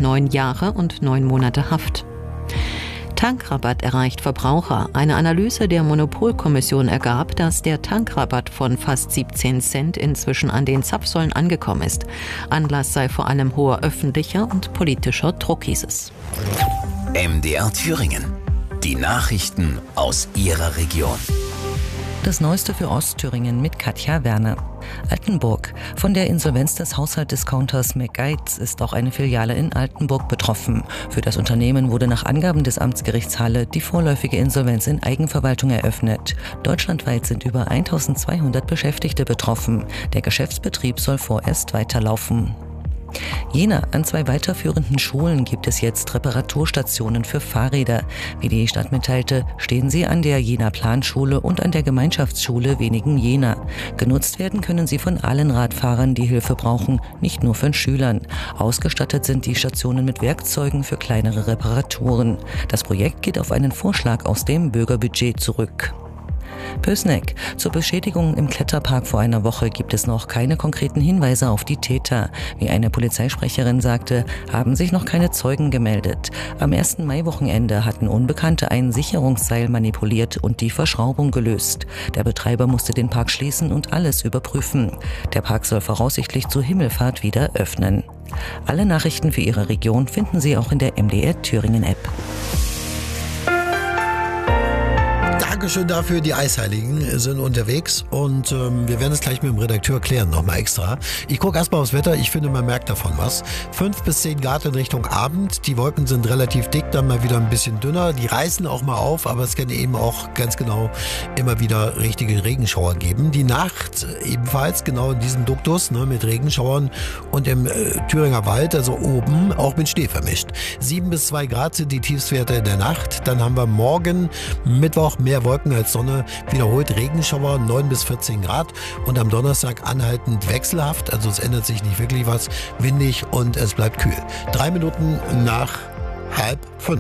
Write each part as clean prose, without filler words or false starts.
9 Jahre und 9 Monate Haft. Tankrabatt erreicht Verbraucher. Eine Analyse der Monopolkommission ergab, dass der Tankrabatt von fast 17 Cent inzwischen an den Zapfsäulen angekommen ist. Anlass sei vor allem hoher öffentlicher und politischer Druck, hieß es. MDR Thüringen. Die Nachrichten aus Ihrer Region. Das Neueste für Ostthüringen mit Katja Werner. Altenburg. Von der Insolvenz des Haushaltsdiscounters McGuides ist auch eine Filiale in Altenburg betroffen. Für das Unternehmen wurde nach Angaben des Amtsgerichts Halle die vorläufige Insolvenz in Eigenverwaltung eröffnet. Deutschlandweit sind über 1200 Beschäftigte betroffen. Der Geschäftsbetrieb soll vorerst weiterlaufen. Jena. An 2 weiterführenden Schulen gibt es jetzt Reparaturstationen für Fahrräder. Wie die Stadt mitteilte, stehen sie an der Jena Planschule und an der Gemeinschaftsschule Wenigen Jena. Genutzt werden können sie von allen Radfahrern, die Hilfe brauchen, nicht nur von Schülern. Ausgestattet sind die Stationen mit Werkzeugen für kleinere Reparaturen. Das Projekt geht auf einen Vorschlag aus dem Bürgerbudget zurück. Pößneck. Zur Beschädigung im Kletterpark vor einer Woche gibt es noch keine konkreten Hinweise auf die Täter. Wie eine Polizeisprecherin sagte, haben sich noch keine Zeugen gemeldet. Am 1. Mai-Wochenende hatten Unbekannte ein Sicherungsseil manipuliert und die Verschraubung gelöst. Der Betreiber musste den Park schließen und alles überprüfen. Der Park soll voraussichtlich zur Himmelfahrt wieder öffnen. Alle Nachrichten für Ihre Region finden Sie auch in der MDR Thüringen App. Dankeschön dafür, die Eisheiligen sind unterwegs und wir werden es gleich mit dem Redakteur klären, nochmal extra. Ich gucke erstmal aufs Wetter, ich finde, man merkt davon was. 5 bis 10 Grad in Richtung Abend, die Wolken sind relativ dick, dann mal wieder ein bisschen dünner, die reißen auch mal auf, aber es kann eben auch ganz genau immer wieder richtige Regenschauer geben. Die Nacht ebenfalls genau in diesem Duktus, ne, mit Regenschauern und im Thüringer Wald, also oben, auch mit Schnee vermischt. 7 bis 2 Grad sind die Tiefstwerte in der Nacht, dann haben wir morgen Mittwoch mehr Wolken als Sonne, wiederholt Regenschauer, 9 bis 14 Grad und am Donnerstag anhaltend wechselhaft, also es ändert sich nicht wirklich was, windig und es bleibt kühl. 3 Minuten nach 4:30.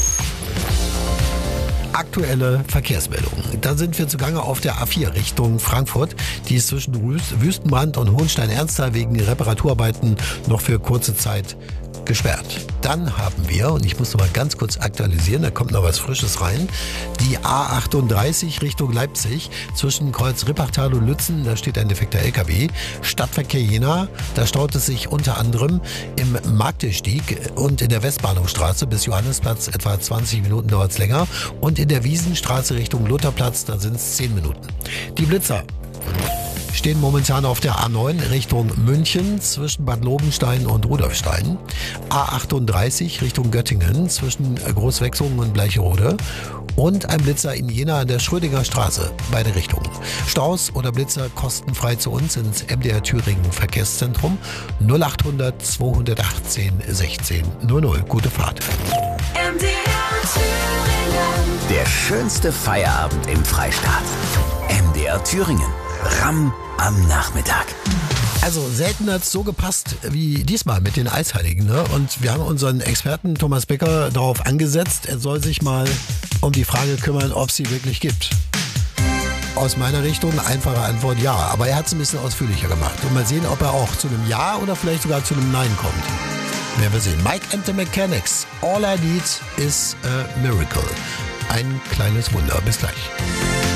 Aktuelle Verkehrsmeldungen. Da sind wir zugange auf der A4 Richtung Frankfurt. Die ist zwischen Wüstenbrand und Hohenstein-Ernsthal wegen Reparaturarbeiten noch für kurze Zeit gesperrt. Dann haben wir, und ich muss noch mal ganz kurz aktualisieren, da kommt noch was Frisches rein, die A38 Richtung Leipzig zwischen Kreuz Rippachtal und Lützen, da steht ein defekter LKW. Stadtverkehr Jena, da staut es sich unter anderem im Magdestieg und in der Westbahnhofstraße bis Johannesplatz etwa 20 Minuten dauert es länger und in der Wiesenstraße Richtung Lutherplatz, da sind es 10 Minuten. Die Blitzer stehen momentan auf der A9 Richtung München zwischen Bad Lobenstein und Rudolfstein. A38 Richtung Göttingen zwischen Großwechsungen und Bleicherode. Und ein Blitzer in Jena an der Schrödinger Straße, beide Richtungen. Staus oder Blitzer kostenfrei zu uns ins MDR Thüringen Verkehrszentrum 0800 218 16 00. Gute Fahrt. MDR Thüringen. Der schönste Feierabend im Freistaat. MDR Thüringen. Ramm am Nachmittag. Also selten hat es so gepasst wie diesmal mit den Eisheiligen. Ne? Und wir haben unseren Experten Thomas Becker darauf angesetzt, er soll sich mal um die Frage kümmern, ob es sie wirklich gibt. Aus meiner Richtung einfache Antwort ja, aber er hat es ein bisschen ausführlicher gemacht. Und mal sehen, ob er auch zu einem Ja oder vielleicht sogar zu einem Nein kommt. Werden wir sehen. Mike and the Mechanics. All I need is a miracle. Ein kleines Wunder. Bis gleich.